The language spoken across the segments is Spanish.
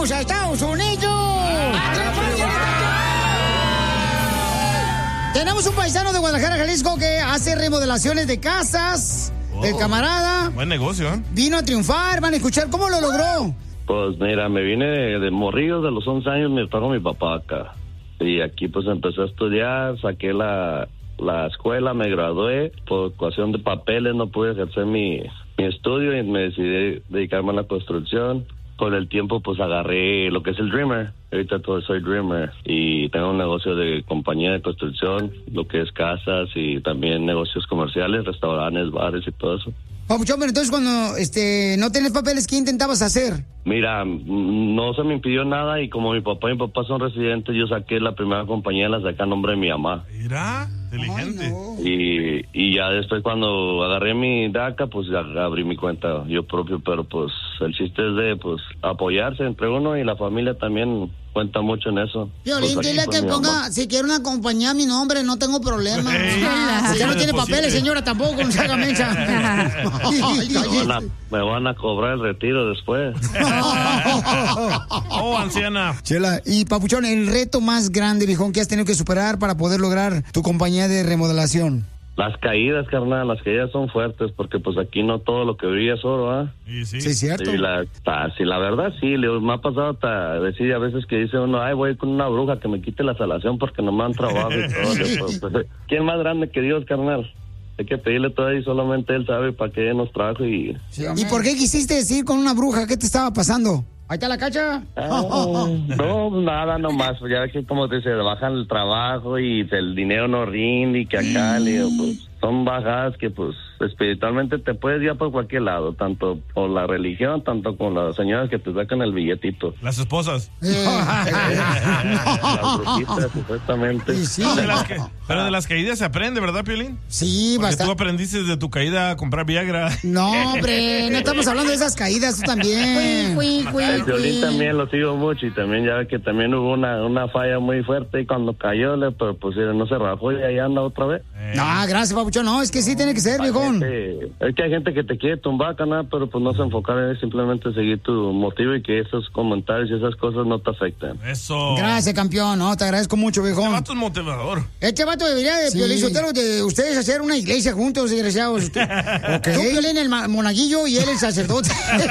¡Vamos a Estados Unidos! Tenemos un paisano de Guadalajara, Jalisco, que hace remodelaciones de casas. El camarada. Buen negocio, ¿eh? Vino a triunfar, van a escuchar cómo lo logró. Pues mira, me vine de morrillos, de los 11 años me trajo mi papá acá. Y aquí pues empecé a estudiar, saqué la escuela, me gradué. Por cuestión de papeles no pude ejercer mi estudio y me decidí dedicarme a la construcción. Con el tiempo pues agarré lo que es el Dreamer. Ahorita soy Dreamer y tengo un negocio de compañía de construcción, lo que es casas y también negocios comerciales, restaurantes, bares y todo eso. Papuchón, pero entonces cuando no tenés papeles, ¿qué intentabas hacer? Mira, no se me impidió nada y como mi papá y mi papá son residentes, yo saqué la primera compañía, la saqué a nombre de mi mamá. Mira, inteligente. No. Y ya después cuando agarré mi DACA, pues ya abrí mi cuenta yo propio, pero pues el chiste es de pues apoyarse entre uno y la familia también cuenta mucho en eso. Violín, Pues dile aquí, que pues, mi ponga, mamá. si quiere una compañía a mi nombre, no tengo problema. Si ya no tiene papeles, señora, tampoco, no se haga mensa. Me van a cobrar el retiro después. Oh, anciana. Chela, y Papuchón, el reto más grande, viejón, que has tenido que superar para poder lograr tu compañía de remodelación. Las caídas, carnal, las caídas son fuertes porque pues aquí no todo lo que brilla es oro, ¿ah? Sí. Sí, es cierto. Sí, la verdad sí, me ha pasado hasta decir a veces que dice uno, ay, voy con una bruja que me quite la salación porque no me han trabajo y todo. Pues, ¿quién más grande que Dios, carnal? Hay que pedirle todo ahí, solamente Él sabe para qué nos trajo y... Sí, ¿y por qué quisiste decir con una bruja? ¿Qué te estaba pasando? Ahí está la cacha. No, nada nomás, ya ves que como te dice, bajan el trabajo y el dinero no rinde y que acá, le digo, pues son bajadas que pues espiritualmente te puedes ir por cualquier lado, tanto por la religión, tanto con las señoras que te sacan el billetito. Las esposas. Las brujitas, supuestamente. Sí. Pero de las caídas se aprende, ¿verdad, Piolín? Sí, Porque bastante. tú aprendiste de tu caída a comprar Viagra. No, hombre, no estamos hablando de esas caídas, tú también. El Piolín también lo sigo mucho y también ya ve que también hubo una falla muy fuerte y cuando cayó, pero pues no se rajó y ahí anda otra vez. No, gracias, Papuchón. No, es que sí tiene que ser, viejón. Es que hay gente que te quiere tumbar, canal, pero pues no se enfocar en simplemente seguir tu motivo y que esos comentarios y esas cosas no te afecten. Eso. Gracias, campeón. No, te agradezco mucho, viejón. Este vato es motivador. Este vato debería de Piolín Sotelo, de ustedes hacer una iglesia juntos, desgraciados. Okay. Tú, Piolín, el monaguillo y él el sacerdote.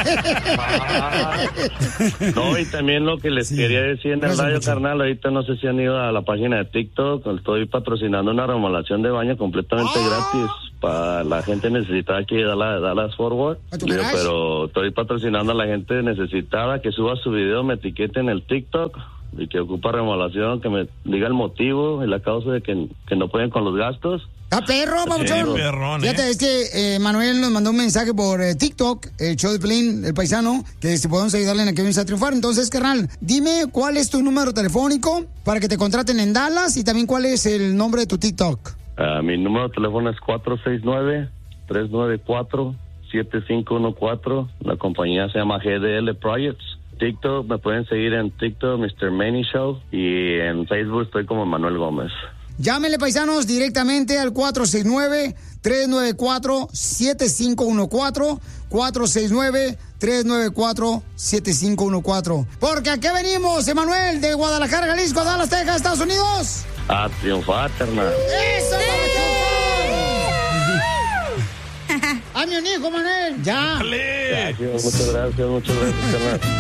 No, y también lo que les quería decir en el radio, carnal, ahorita no sé si han ido a la página de TikTok, estoy patrocinando una remodelación de baño completamente gratis para la gente necesitada aquí de Dallas Fort Worth. Pero estoy patrocinando a la gente necesitada que suba su video, me etiquete en el TikTok y que ocupa remodelación, que me diga el motivo y la causa de que no pueden con los gastos. ¡Está perro, Papuchón! Perrón, Fíjate, es que Manuel nos mandó un mensaje por TikTok, el show de Piolín, el paisano, que si podemos ayudarle en a que vienes a triunfar. Entonces, carnal, dime cuál es tu número telefónico para que te contraten en Dallas y también cuál es el nombre de tu TikTok. Mi número de teléfono es 469-394-7514. La compañía se llama GDL Projects. TikTok, me pueden seguir en TikTok, Mr. Manny Show, y en Facebook estoy como Manuel Gómez. Llámenle, paisanos, directamente al 469-394-7514, 469-394-7514. Porque aquí venimos, Emanuel, de Guadalajara, Jalisco, Dallas, Texas, Estados Unidos. A triunfar, carnal. ¡Eso, ¡a mi hijo, Manuel! ¡Ya! ¡Dale! Muchas gracias, carnal.